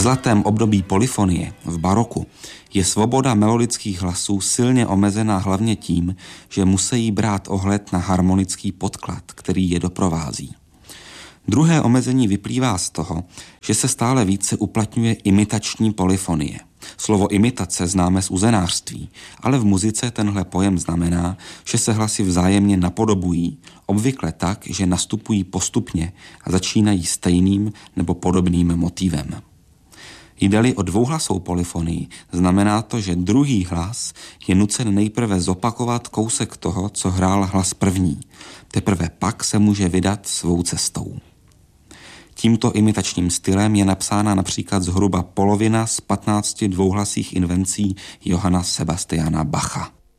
zlatém období polyfonie, v baroku, je svoboda melodických hlasů silně omezená hlavně tím, že musí brát ohled na harmonický podklad, který je doprovází. Druhé omezení vyplývá z toho, že se stále více uplatňuje imitační polyfonie. Slovo imitace známe z uzenářství, ale v muzice tenhle pojem znamená, že se hlasy vzájemně napodobují, obvykle tak, že nastupují postupně a začínají stejným nebo podobným motivem. Jde-li o dvouhlasou polyfonii, znamená to, že druhý hlas je nucen nejprve zopakovat kousek toho, co hrál hlas první. Teprve pak se může vydat svou cestou. Tímto imitačním stylem je napsána například zhruba polovina z 15 dvouhlasých invencí Johanna Sebastiana Bacha.